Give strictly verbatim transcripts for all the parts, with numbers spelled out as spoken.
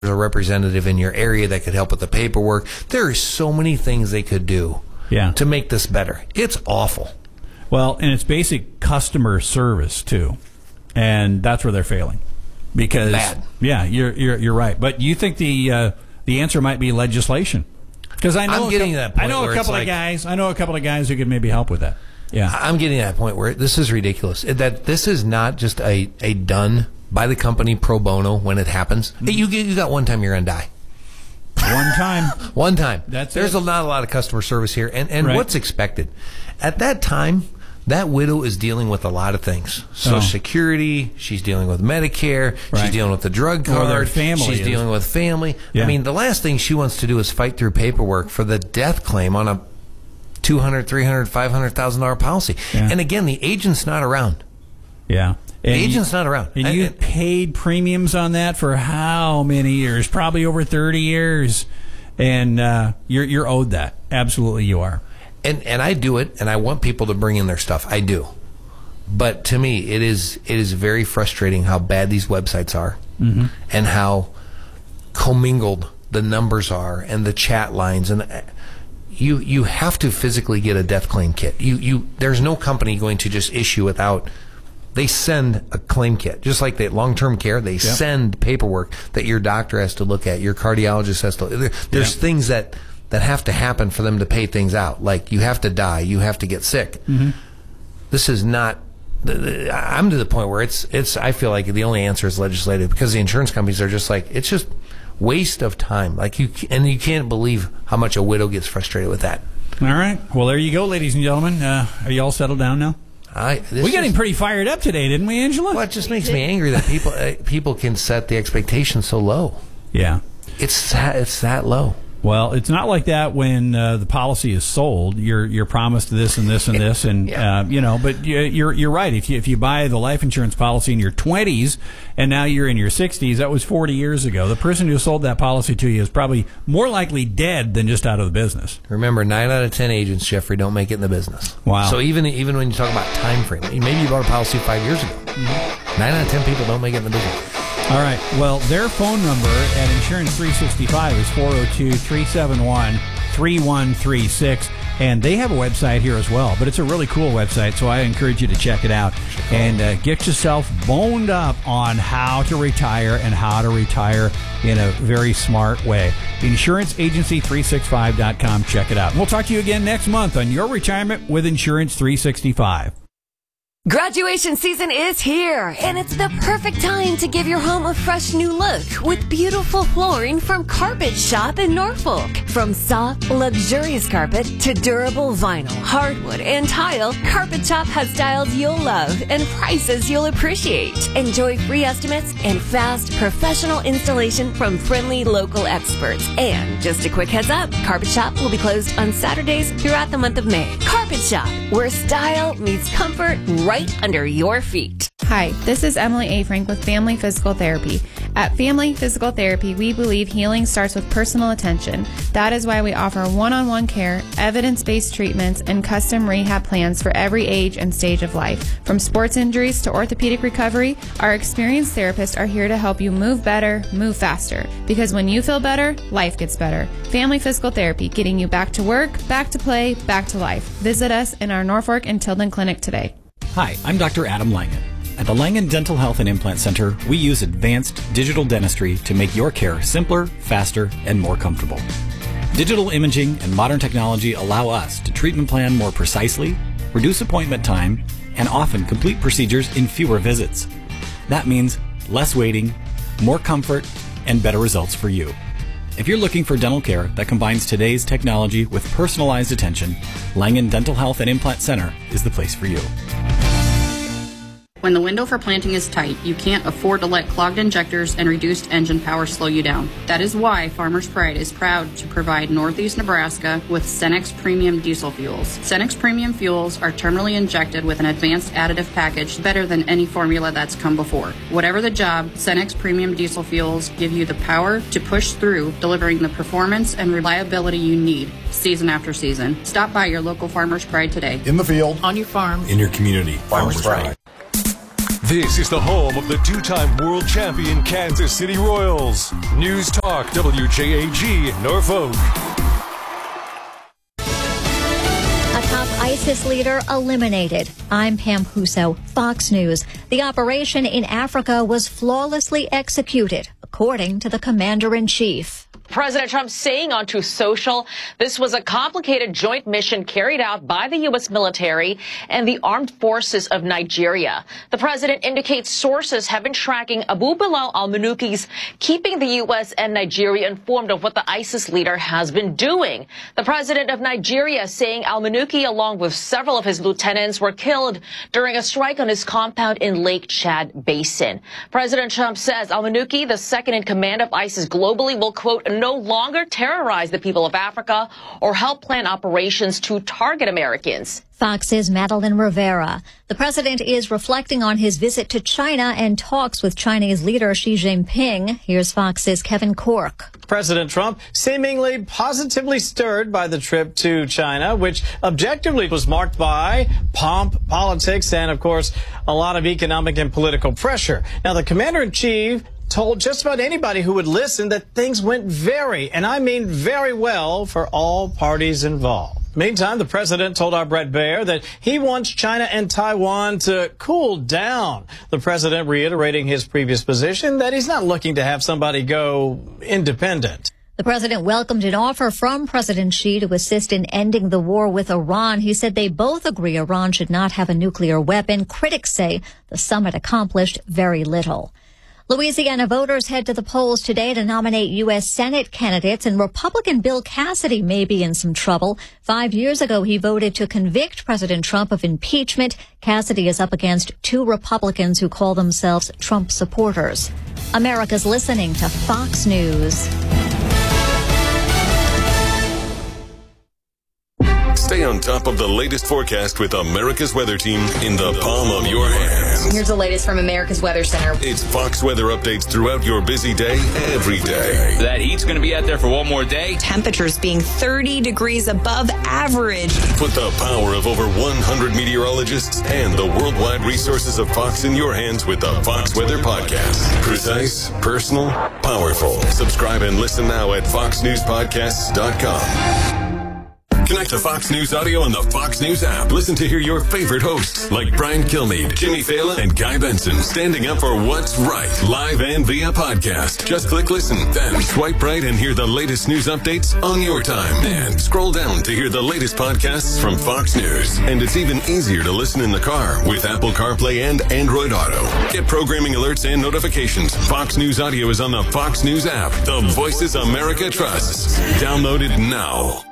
a representative in your area that could help with the paperwork. There are so many things they could do yeah. to make this better. It's awful. Well, and it's basic customer service too, and that's where they're failing. Because Bad. yeah, you're you're you're right. But you think the uh, the answer might be legislation? Because I know I'm getting a, to that point I know where a couple it's of like, guys. I know a couple of guys who could maybe help with that. Yeah, I'm getting to that point where this is ridiculous. That this is not just a, a done by the company pro bono when it happens. Hey, you you got one time you're gonna die. One time. One time. That's There's it. a, not a lot of customer service here, and and Right. what's expected at that time. That widow is dealing with a lot of things. Social Oh. Security, she's dealing with Medicare, Right. she's dealing with the drug Or card, their family she's is. dealing with family. Yeah. I mean, the last thing she wants to do is fight through paperwork for the death claim on a two hundred thousand dollars, three hundred thousand dollars, five hundred thousand dollars policy. Yeah. And again, the agent's not around. Yeah. The And agent's you, not around. And And- you and- paid premiums on that for how many years? Probably over thirty years. And uh, you're you're owed that. Absolutely you are. And and I do it, and I want people to bring in their stuff. I do. But to me, it is it is very frustrating how bad these websites are, mm-hmm. and how commingled the numbers are, and the chat lines, and you you have to physically get a death claim kit. You you there's no company going to just issue without. They send a claim kit, just like that long-term care. They yep. send paperwork that your doctor has to look at, your cardiologist has to. There, there's yep. things that that have to happen for them to pay things out. Like you have to die, you have to get sick. Mm-hmm. This is not. I'm to the point where it's it's. I feel like the only answer is legislative, because the insurance companies are just like, it's just waste of time. Like you and you can't believe how much a widow gets frustrated with that. All right. Well, there you go, ladies and gentlemen. Uh, are you all settled down now? I, we got him pretty fired up today, didn't we, Angela? Well, it just makes me angry that people uh, people can set the expectation so low. Yeah, it's that it's that low. Well, it's not like that when uh, the policy is sold. You're you're promised this and this and this, and yeah. uh, you know. But you're you're right. If you if you buy the life insurance policy in your twenties and now you're in your sixties, that was forty years ago. The person who sold that policy to you is probably more likely dead than just out of the business. Remember, nine out of ten agents, Jeffrey, don't make it in the business. Wow. So even even when you talk about time frame, maybe you bought a policy five years ago. Mm-hmm. Nine out of ten people don't make it in the business. All right. Well, their phone number at Insurance three sixty-five is four oh two, three seven one, three one three six. And they have a website here as well. But it's a really cool website, so I encourage you to check it out. And uh, get yourself boned up on how to retire and how to retire in a very smart way. insurance agency three sixty-five dot com. Check it out. And we'll talk to you again next month on Your Retirement with Insurance three sixty-five. Graduation season is here, and it's the perfect time to give your home a fresh new look with beautiful flooring from Carpet Shop in Norfolk. From soft, luxurious carpet to durable vinyl, hardwood, and tile, Carpet Shop has styles you'll love and prices you'll appreciate. Enjoy free estimates and fast, professional installation from friendly local experts. And just a quick heads up, Carpet Shop will be closed on Saturdays throughout the month of May. Carpet Shop, where style meets comfort right under your feet. Hi, this is Emily A. Frank with Family Physical Therapy. At Family Physical Therapy, we believe healing starts with personal attention. That is why we offer one-on-one care, evidence-based treatments, and custom rehab plans for every age and stage of life. From sports injuries to orthopedic recovery, our experienced therapists are here to help you move better, move faster. Because when you feel better, life gets better. Family Physical Therapy, getting you back to work, back to play, back to life. Visit us in our Norfolk and Tilden clinic today. Hi, I'm Doctor Adam Langen. At the Langen Dental Health and Implant Center, we use advanced digital dentistry to make your care simpler, faster, and more comfortable. Digital imaging and modern technology allow us to treatment plan more precisely, reduce appointment time, and often complete procedures in fewer visits. That means less waiting, more comfort, and better results for you. If you're looking for dental care that combines today's technology with personalized attention, Langen Dental Health and Implant Center is the place for you. When the window for planting is tight, you can't afford to let clogged injectors and reduced engine power slow you down. That is why Farmers Pride is proud to provide Northeast Nebraska with Cenex Premium Diesel Fuels. Cenex Premium Fuels are terminally injected with an advanced additive package better than any formula that's come before. Whatever the job, Cenex Premium Diesel Fuels give you the power to push through, delivering the performance and reliability you need season after season. Stop by your local Farmers Pride today. In the field, on your farm, in your community. Farmers Pride. This is the home of the two-time world champion Kansas City Royals. News Talk W J A G, Norfolk. A top ISIS leader eliminated. I'm Pam Huso, Fox News. The operation in Africa was flawlessly executed, according to the commander-in-chief. President Trump saying on Truth Social, this was a complicated joint mission carried out by the U S military and the armed forces of Nigeria. The president indicates sources have been tracking Abu Bilal al-Manuki's, keeping the U S and Nigeria informed of what the ISIS leader has been doing. The president of Nigeria saying al-Manuki, along with several of his lieutenants, were killed during a strike on his compound in Lake Chad Basin. President Trump says al-Manuki, the second in command of ISIS globally, will, quote, no longer terrorize the people of Africa or help plan operations to target Americans. Fox's Madeline Rivera. The president is reflecting on his visit to China and talks with Chinese leader Xi Jinping. Here's Fox's Kevin Cork. President Trump seemingly positively stirred by the trip to China, which objectively was marked by pomp, politics, and, of course, a lot of economic and political pressure. Now, the commander-in-chief told just about anybody who would listen that things went very, and I mean very well, for all parties involved. Meantime, the president told our Brett Baer that he wants China and Taiwan to cool down. The president reiterating his previous position that he's not looking to have somebody go independent. The president welcomed an offer from President Xi to assist in ending the war with Iran. He said they both agree Iran should not have a nuclear weapon. Critics say the summit accomplished very little. Louisiana voters head to the polls today to nominate U S Senate candidates, and Republican Bill Cassidy may be in some trouble. Five years ago, he voted to convict President Trump of impeachment. Cassidy is up against two Republicans who call themselves Trump supporters. America's listening to Fox News. Stay on top of the latest forecast with America's Weather Team in the palm of your hands. Here's the latest from America's Weather Center. It's Fox weather updates throughout your busy day, every day. That heat's going to be out there for one more day. Temperatures being thirty degrees above average. Put the power of over one hundred meteorologists and the worldwide resources of Fox in your hands with the Fox Weather Podcast. Precise, personal, powerful. Subscribe and listen now at fox news podcasts dot com. Connect to Fox News Audio on the Fox News app. Listen to hear your favorite hosts like Brian Kilmeade, Jimmy Fallon, and Guy Benson standing up for what's right, live and via podcast. Just click listen, then swipe right and hear the latest news updates on your time. And scroll down to hear the latest podcasts from Fox News. And it's even easier to listen in the car with Apple CarPlay and Android Auto. Get programming alerts and notifications. Fox News Audio is on the Fox News app. The voices America trusts. Download it now.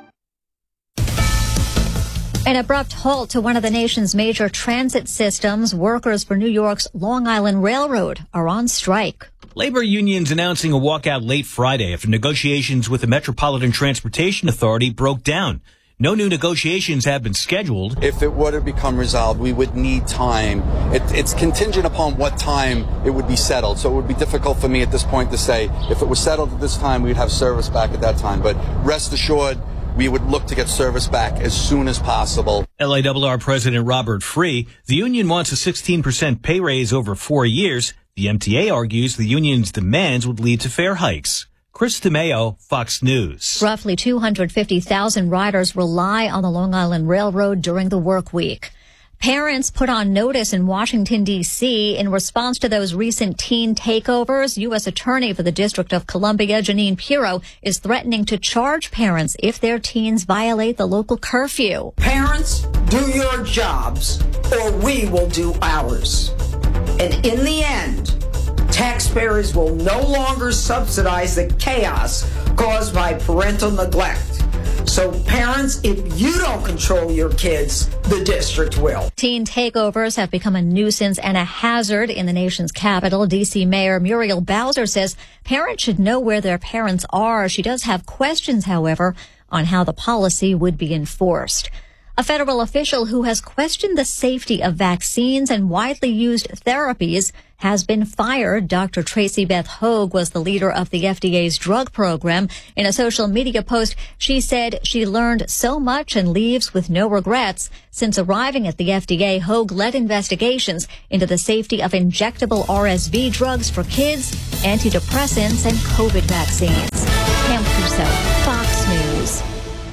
An abrupt halt to one of the nation's major transit systems. Workers for New York's Long Island Railroad are on strike. Labor unions announcing a walkout late Friday after negotiations with the Metropolitan Transportation Authority broke down. No new negotiations have been scheduled. If it were to become resolved, we would need time. It, it's contingent upon what time it would be settled. So it would be difficult for me at this point to say if it was settled at this time, we'd have service back at that time. But rest assured, we would look to get service back as soon as possible. L A R R President Robert Free, the union wants a sixteen percent pay raise over four years. The M T A argues the union's demands would lead to fare hikes. Chris DeMeo, Fox News. Roughly two hundred fifty thousand riders rely on the Long Island Railroad during the work week. Parents put on notice in Washington, D C in response to those recent teen takeovers. U S Attorney for the District of Columbia, Janine Pirro, is threatening to charge parents if their teens violate the local curfew. Parents, do your jobs, or we will do ours. And in the end, taxpayers will no longer subsidize the chaos caused by parental neglect. So parents, if you don't control your kids, the district will. Teen takeovers have become a nuisance and a hazard in the nation's capital. D C Mayor Muriel Bowser says parents should know where their parents are. She does have questions, however, on how the policy would be enforced. A federal official who has questioned the safety of vaccines and widely used therapies has been fired. Doctor Tracy Beth Hogue was the leader of the F D A's drug program. In a social media post, she said she learned so much and leaves with no regrets. Since arriving at the F D A, Hogue led investigations into the safety of injectable R S V drugs for kids, antidepressants, and COVID vaccines. Pam Crusoe, Fox News.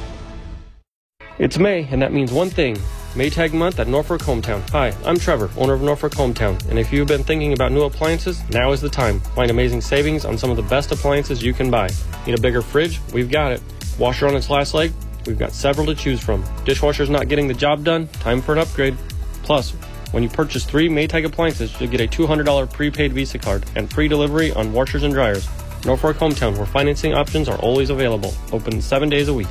It's May, and that means one thing. Maytag month at Norfolk Hometown. Hi, I'm Trevor, owner of Norfolk Hometown, and if you've been thinking about new appliances, now is the time. Find amazing savings on some of the best appliances you can buy. Need a bigger fridge? We've got it. Washer on its last leg? We've got several to choose from. Dishwasher's not getting the job done? Time for an upgrade. Plus, when you purchase three Maytag appliances, you'll get a two hundred dollars prepaid Visa card and free delivery on washers and dryers. Norfolk Hometown, where financing options are always available. Open seven days a week.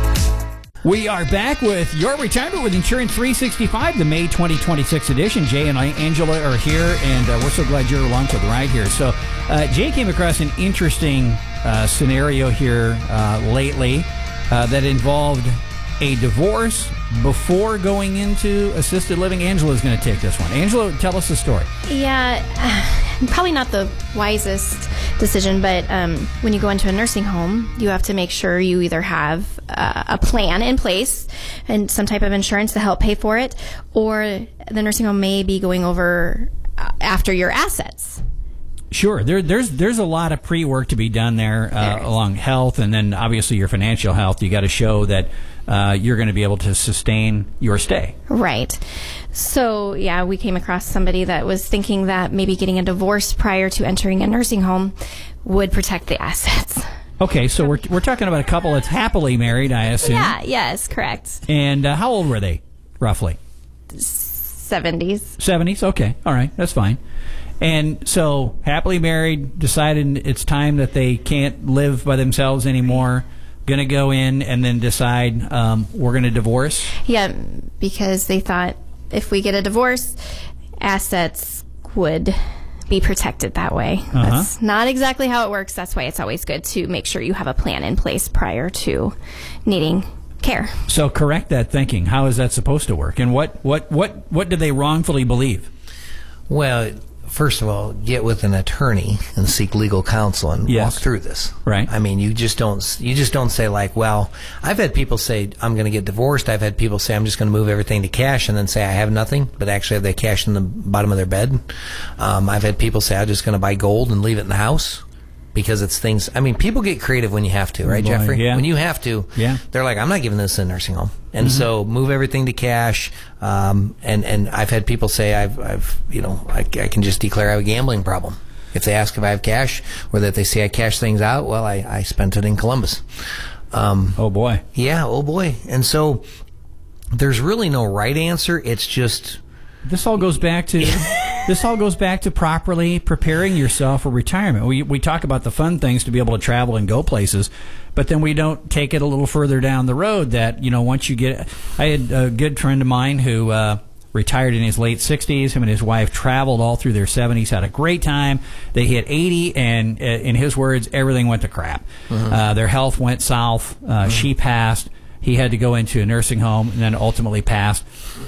We are back with Your Retirement with Insurance three sixty-five, the May twenty twenty-six edition. Jay and I, Angela are here, and uh, we're so glad you're along for the ride here. So uh, Jay came across an interesting uh, scenario here uh, lately uh, that involved a divorce before going into assisted living. Angela's going to take this one. Angela, tell us the story. Yeah, probably not the wisest decision, but um, when you go into a nursing home, you have to make sure you either have uh, a plan in place and some type of insurance to help pay for it, or the nursing home may be going over uh, after your assets. Sure, there, there's there's a lot of pre-work to be done there, uh, there along health, and then obviously your financial health. You got to show that uh, you're going to be able to sustain your stay. Right. So, yeah, we came across somebody that was thinking that maybe getting a divorce prior to entering a nursing home would protect the assets. Okay, so we're we're talking about a couple that's happily married, I assume. Yeah, yes, correct. And uh, how old were they, roughly? seventies. seventies, okay, all right, that's fine. And so, happily married, decided it's time that they can't live by themselves anymore, going to go in and then decide um, we're going to divorce? Yeah, because they thought if we get a divorce, assets would be protected that way. Uh-huh. That's not exactly how it works. That's why it's always good to make sure you have a plan in place prior to needing care. So correct that thinking. How is that supposed to work? And what, what, what, what did they wrongfully believe? Well, first of all, get with an attorney and seek legal counsel and yes. walk through this. Right. I mean, you just don't you just don't say like, well, I've had people say I'm going to get divorced. I've had people say I'm just going to move everything to cash and then say I have nothing, but actually have their cash in the bottom of their bed. Um, I've had people say I'm just going to buy gold and leave it in the house because it's things. I mean, people get creative when you have to, right, Boy, Jeffrey? yeah. When you have to, yeah. they're like, I'm not giving this in a nursing home. And Mm-hmm. so move everything to cash. Um, and, and I've had people say I've, I've you know, I, I can just declare I have a gambling problem. If they ask if I have cash or that they say I cash things out, well, I, I spent it in Columbus. Um, oh, boy. Yeah, oh, boy. And so there's really no right answer. It's just... This all goes back to... This all goes back to properly preparing yourself for retirement. We we talk about the fun things to be able to travel and go places, but then we don't take it a little further down the road that, you know, once you get... I had a good friend of mine who uh, retired in his late sixties. Him and his wife traveled all through their seventies, had a great time. They hit eighty, and uh, in his words, everything went to crap. Mm-hmm. Uh, their health went south. Uh, mm-hmm. She passed. He had to go into a nursing home and then ultimately passed.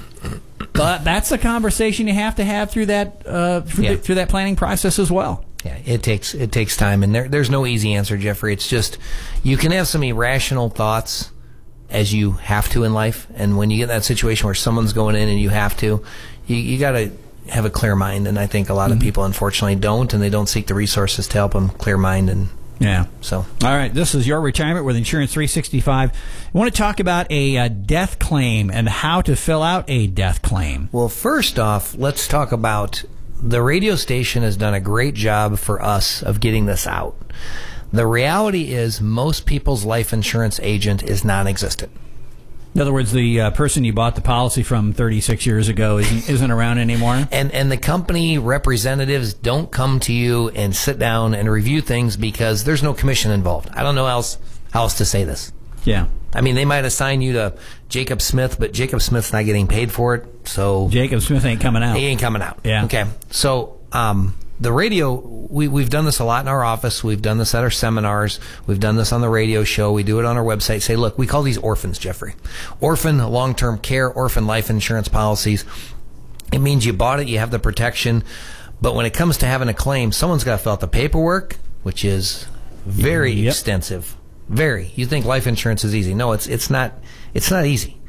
But that's a conversation you have to have through that uh, through, yeah. the, through that planning process as well. Yeah, it takes it takes time, and there, there's no easy answer, Jeffrey. It's just you can have some irrational thoughts as you have to in life, and when you get in that situation where someone's going in and you have to, you, you got to have a clear mind. And I think a lot mm-hmm. of people, unfortunately, don't, and they don't seek the resources to help them clear mind and. Yeah. So. All right. This is Your Retirement with Insurance three sixty-five. I want to talk about a uh, death claim and how to fill out a death claim. Well, first off, let's talk about the radio station has done a great job for us of getting this out. The reality is most people's life insurance agent is non-existent. In other words, the uh, person you bought the policy from thirty-six years ago isn't, isn't around anymore? And and the company representatives don't come to you and sit down and review things because there's no commission involved. I don't know how else, how else to say this. Yeah. I mean, they might assign you to Jacob Smith, but Jacob Smith's not getting paid for it, so... Jacob Smith ain't coming out. He ain't coming out. Yeah. Okay. So, um, the radio, we, we've done this a lot in our office. We've done this at our seminars. We've done this on the radio show. We do it on our website. Say, look, we call these orphans, Jeffrey. Orphan long-term care, orphan life insurance policies. It means you bought it, you have the protection. But when it comes to having a claim, someone's got to fill out the paperwork, which is very yep. extensive. Very. You think life insurance is easy. No, it's it's not it's not easy.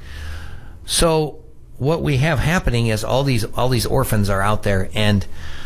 So what we have happening is all these all these orphans are out there, and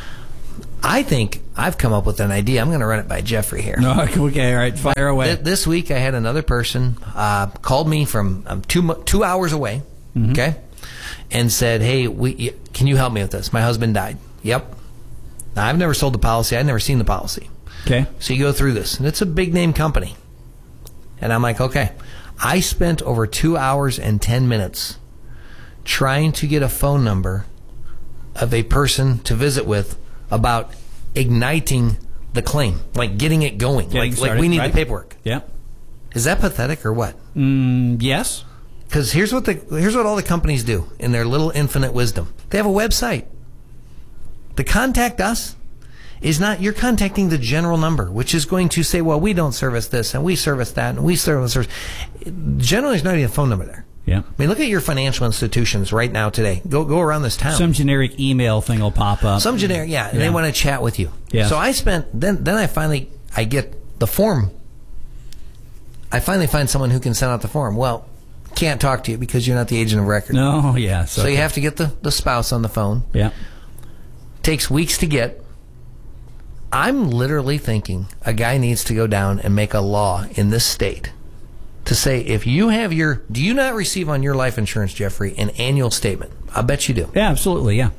I think I've come up with an idea. I'm going to run it by Jeffrey here. No, okay, all right, fire away. Th- this week I had another person uh, called me from um, two two hours away, mm-hmm. okay, and said, "Hey, we can you help me with this? My husband died." Yep. Now, I've never sold the policy. I've never seen the policy. Okay. So you go through this, and it's a big name company. And I'm like, okay. I spent over two hours and ten minutes trying to get a phone number of a person to visit with about igniting the claim, like getting it going. Getting like, started, like we need right? the paperwork. Yeah. Is that pathetic or what? Mm, yes. Because here's what the here's what all the companies do in their little infinite wisdom. They have a website. The contact us is not, you're contacting the general number, which is going to say, well, we don't service this, and we service that, and we service this. Generally, there's not even a phone number there. Yeah. I mean, look at your financial institutions right now today. Go go around this town. Some generic email thing will pop up. Some generic, yeah, and yeah. they want to chat with you. Yes. So I spent, then then I finally, I get the form. I finally find someone who can send out the form. Well, can't talk to you because you're not the agent of record. No, yeah. So okay. you have to get the, the spouse on the phone. Yeah. Takes weeks to get. I'm literally thinking a guy needs to go down and make a law in this state to say, if you have your, do you not receive on your life insurance, Jeffrey, an annual statement? I bet you do. Yeah, absolutely, yeah.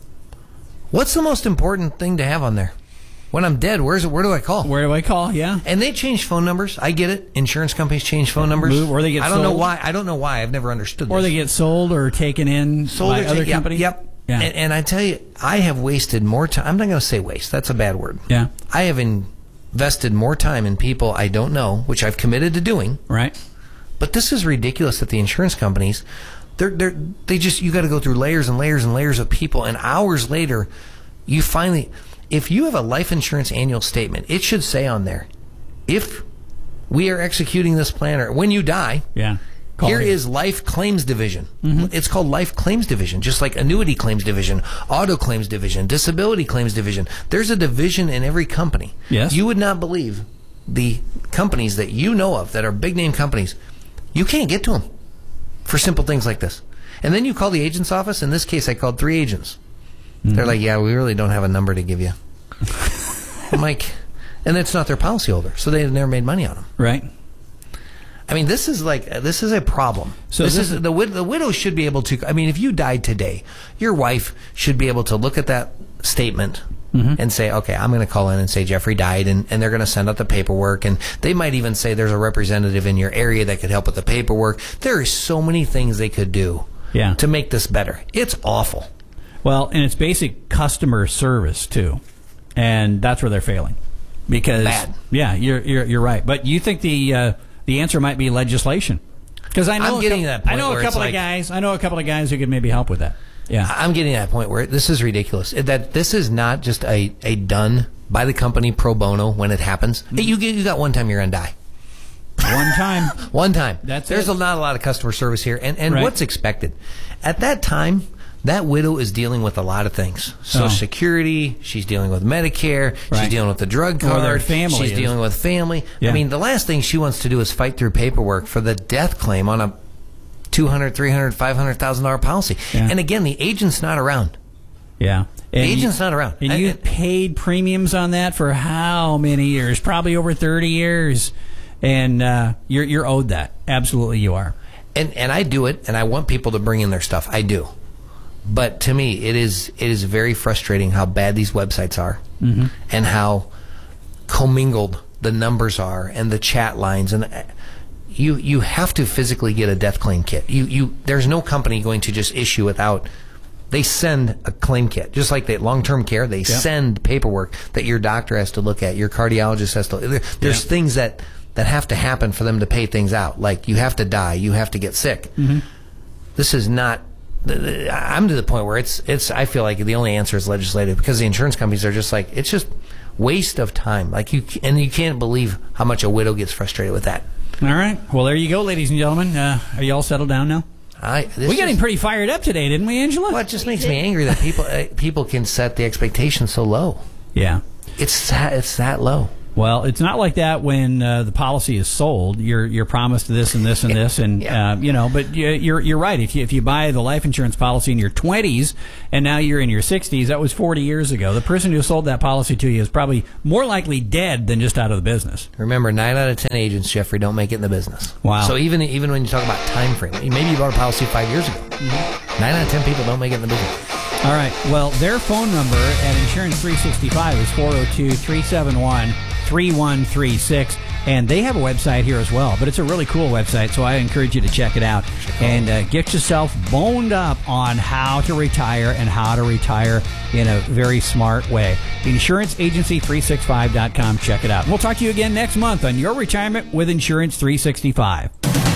What's the most important thing to have on there? When I'm dead, where's it? Where do I call? Where do I call? Yeah. And they change phone numbers. I get it. Insurance companies change phone numbers. Move, or they get I don't sold. know why. I don't know why. I've never understood this. Or they get sold or taken in sold by or other ta- companies. Yep. yep. Yeah. And, and I tell you, I have wasted more time. I'm not going to say waste. That's a bad word. Yeah. I have invested more time in people I don't know, which I've committed to doing. Right. But this is ridiculous that the insurance companies, they're they're they just, you got to go through layers and layers and layers of people, and hours later, you finally, if you have a life insurance annual statement, it should say on there, if we are executing this plan, or when you die, yeah. Call Here me. Is Life Claims Division. Mm-hmm. It's called Life Claims Division, just like Annuity Claims Division, Auto Claims Division, Disability Claims Division. There's a division in every company. Yes. You would not believe the companies that you know of that are big name companies. You can't get to them for simple things like this. And then you call the agent's office. In this case, I called three agents. Mm-hmm. They're like, yeah, we really don't have a number to give you. I'm like, and it's not their policyholder, so they've never made money on them. Right. I mean, this is like this is a problem. So this, this is the wid- the widow should be able to. I mean, if you died today, your wife should be able to look at that statement mm-hmm. and say, "Okay, I'm going to call in and say Jeffrey died," and, and they're going to send out the paperwork, and they might even say there's a representative in your area that could help with the paperwork. There are so many things they could do yeah. to make this better. It's awful. Well, and it's basic customer service too, and that's where they're failing. Because Bad. yeah, you're you're you're right. But you think the uh, the answer might be legislation? Because I know I'm getting a, that point I know where a couple it's of like, guys. I know a couple of guys who could maybe help with that. Yeah, I'm getting to that point where this is ridiculous. That this is not just a, a done by the company pro bono when it happens. Mm-hmm. Hey, you get, you got one time you're gonna die. One time. One time. That's There's it. a, not a lot of customer service here, and and Right. what's expected at that time. That widow is dealing with a lot of things. Social Oh. Security, she's dealing with Medicare, Right. she's dealing with the drug card, Or their family she's is. dealing with family. Yeah. I mean, the last thing she wants to do is fight through paperwork for the death claim on a two hundred thousand dollars, three hundred thousand dollars, five hundred thousand dollars policy. Yeah. And again, the agent's not around. Yeah. The And agent's you, not around. And I- you I- paid premiums on that for how many years? Probably over thirty years. And uh, you're you're owed that. Absolutely you are. And and I do it, and I want people to bring in their stuff. I do. But to me, it is it is very frustrating how bad these websites are, mm-hmm. and how commingled the numbers are, and the chat lines, and you you have to physically get a death claim kit. You you there's no company going to just issue without. They send a claim kit, just like they long-term care. They Yep. send paperwork that your doctor has to look at, your cardiologist has to. There, there's Yeah. things that that have to happen for them to pay things out. Like you have to die, you have to get sick. Mm-hmm. This is not. the, the, I'm to the point where it's it's. I feel like the only answer is legislative, because the insurance companies are just like, it's just waste of time. Like you, and you can't believe how much a widow gets frustrated with that. All right. Well, there you go, ladies and gentlemen. Uh, are you all settled down now? I, we got him pretty fired up today, didn't we, Angela? Well, it just makes me angry that people uh, people can set the expectation so low. Yeah. It's that, it's that low. Well, it's not like that when uh, the policy is sold. You're you're promised this and this and this, and yeah. uh, you know. But you're you're right. If you if you buy the life insurance policy in your twenties and now you're in your sixties, that was forty years ago. The person who sold that policy to you is probably more likely dead than just out of the business. Remember, nine out of ten agents, Jeffrey, don't make it in the business. Wow. So even even when you talk about time frame, maybe you bought a policy five years ago. Mm-hmm. Nine out of ten people don't make it in the business. All right. Well, their phone number at Insurance three sixty-five is four oh two, three seven one, three one three six, and they have a website here as well, but it's a really cool website, so I encourage you to check it out and uh, get yourself boned up on how to retire and how to retire in a very smart way. insurance agency three sixty-five dot com. Check it out. We'll talk to you again next month on Your Retirement with Insurance three sixty-five.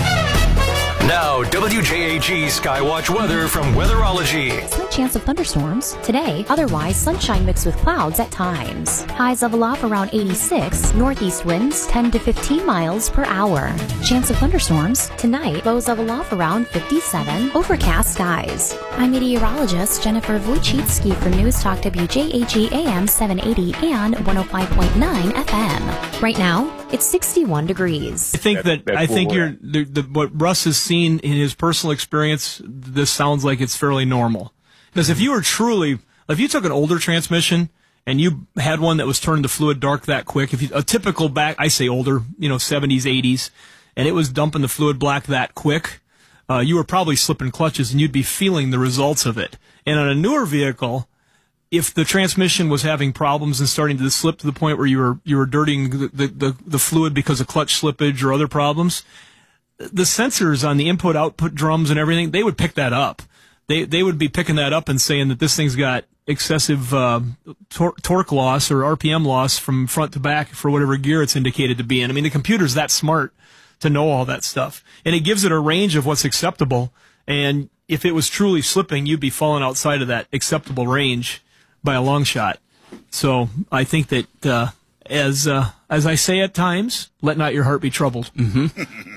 Now, W J A G Skywatch weather from Weatherology. Slight chance of thunderstorms today. Otherwise, sunshine mixed with clouds at times. Highs level off around eighty-six. Northeast winds ten to fifteen miles per hour. Chance of thunderstorms tonight. Lows level off around fifty-seven. Overcast skies. I'm meteorologist Jennifer Wojcicki for News Talk W J A G A M seven eighty and one oh five point nine F M. Right now, it's sixty-one degrees. I think that I think you're the, the, what Russ has seen in his personal experience. This sounds like it's fairly normal, because if you were truly, if you took an older transmission and you had one that was turning the fluid dark that quick, if you, a typical back, I say older, you know, seventies, eighties, and it was dumping the fluid black that quick, uh, you were probably slipping clutches and you'd be feeling the results of it. And on a newer vehicle, if the transmission was having problems and starting to slip to the point where you were you were dirtying the, the, the, the fluid because of clutch slippage or other problems, the sensors on the input-output drums and everything, they would pick that up. They they would be picking that up and saying that this thing's got excessive uh, tor- torque loss or R P M loss from front to back for whatever gear it's indicated to be in. I mean, the computer's that smart to know all that stuff. And it gives it a range of what's acceptable. And if it was truly slipping, you'd be falling outside of that acceptable range by a long shot. So I think that, uh, as uh, as I say at times, let not your heart be troubled. Mm-hmm.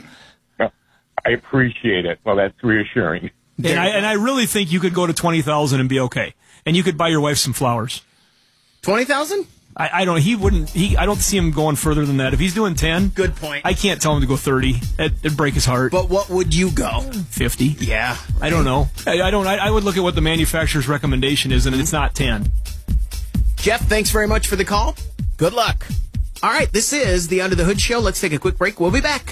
I appreciate it. Well, that's reassuring. And I, and I really think you could go to twenty thousand and be okay. And you could buy your wife some flowers. twenty thousand? I, I don't, he wouldn't, he, I don't see him going further than that. If he's doing ten. Good point. I can't tell him to go thirty. It'd, it'd break his heart. But what would you go? fifty. Yeah. I don't know. I, I don't, I, I would look at what the manufacturer's recommendation is, and it's not ten. Jeff, thanks very much for the call. Good luck. All right, this is the Under the Hood Show. Let's take a quick break. We'll be back.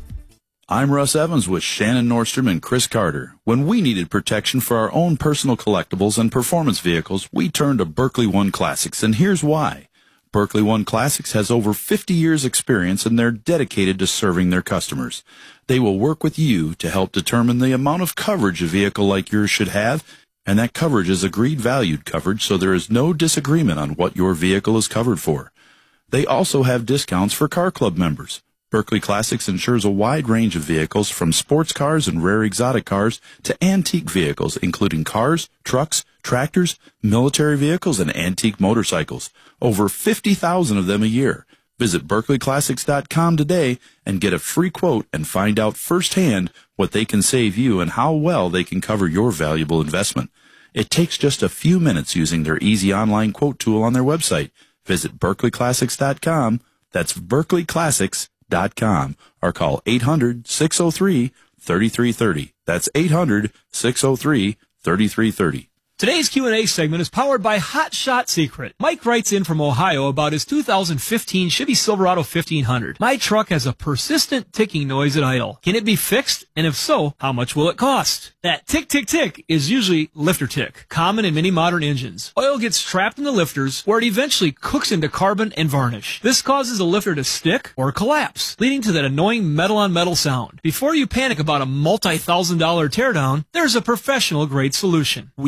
I'm Russ Evans with Shannon Nordstrom and Chris Carter. When we needed protection for our own personal collectibles and performance vehicles, we turned to Berkeley One Classics, and here's why. Berkeley One Classics has over fifty years experience, and they're dedicated to serving their customers. They will work with you to help determine the amount of coverage a vehicle like yours should have, and that coverage is agreed valued coverage, so there is no disagreement on what your vehicle is covered for. They also have discounts for Car Club members. Berkeley Classics insures a wide range of vehicles, from sports cars and rare exotic cars to antique vehicles, including cars, trucks, tractors, military vehicles, and antique motorcycles. Over fifty thousand of them a year. Visit Berkeley Classics dot com today and get a free quote and find out firsthand what they can save you and how well they can cover your valuable investment. It takes just a few minutes using their easy online quote tool on their website. Visit Berkeley Classics dot com. That's Berkeley Classics dot com, or call eight hundred, six oh three, three three three oh. That's eight hundred, six oh three, three three three oh. Today's Q and A segment is powered by Hot Shot Secret. Mike writes in from Ohio about his two thousand fifteen Chevy Silverado fifteen hundred. My truck has a persistent ticking noise at idle. Can it be fixed? And if so, how much will it cost? That tick, tick, tick is usually lifter tick, common in many modern engines. Oil gets trapped in the lifters where it eventually cooks into carbon and varnish. This causes the lifter to stick or collapse, leading to that annoying metal-on-metal sound. Before you panic about a multi-thousand dollar teardown, there's a professional-grade solution. We use Hot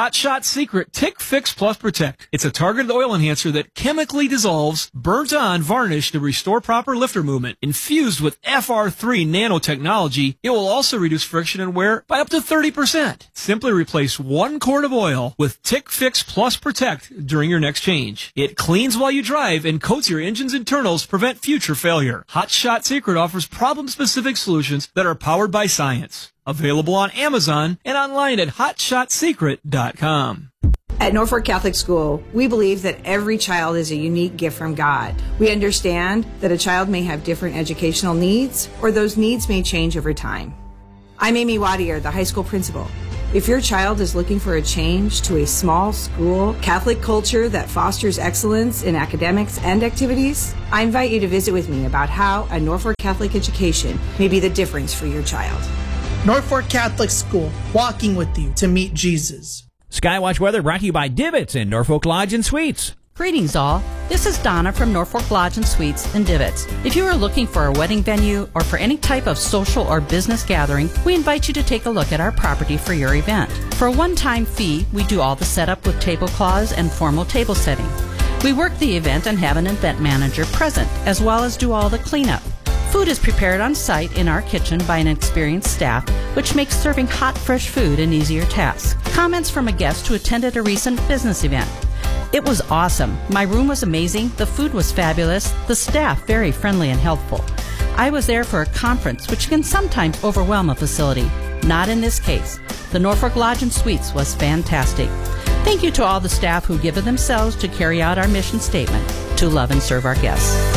Hot Shot Secret Tick Fix Plus Protect. It's a targeted oil enhancer that chemically dissolves burnt-on varnish to restore proper lifter movement. Infused with F R three nanotechnology, it will also reduce friction and wear by up to thirty percent. Simply replace one quart of oil with Tick Fix Plus Protect during your next change. It cleans while you drive and coats your engine's internals to prevent future failure. Hot Shot Secret offers problem-specific solutions that are powered by science. Available on Amazon and online at hot shot secret dot com. At Norfolk Catholic School, we believe that every child is a unique gift from God. We understand that a child may have different educational needs, or those needs may change over time. I'm Amy Wadier, the high school principal. If your child is looking for a change to a small school Catholic culture that fosters excellence in academics and activities, I invite you to visit with me about how a Norfolk Catholic education may be the difference for your child. Norfolk Catholic School, walking with you to meet Jesus. Skywatch weather brought to you by Divots in Norfolk Lodge and Suites. Greetings all. This is Donna from Norfolk Lodge and Suites in Divots. If you are looking for a wedding venue or for any type of social or business gathering, we invite you to take a look at our property for your event. For a one-time fee, we do all the setup with tablecloths and formal table setting. We work the event and have an event manager present, as well as do all the cleanup. Food is prepared on site in our kitchen by an experienced staff, which makes serving hot, fresh food an easier task. Comments from a guest who attended a recent business event. It was awesome. My room was amazing. The food was fabulous. The staff very friendly and helpful. I was there for a conference, which can sometimes overwhelm a facility. Not in this case. The Norfolk Lodge and Suites was fantastic. Thank you to all the staff who give of themselves to carry out our mission statement, to love and serve our guests.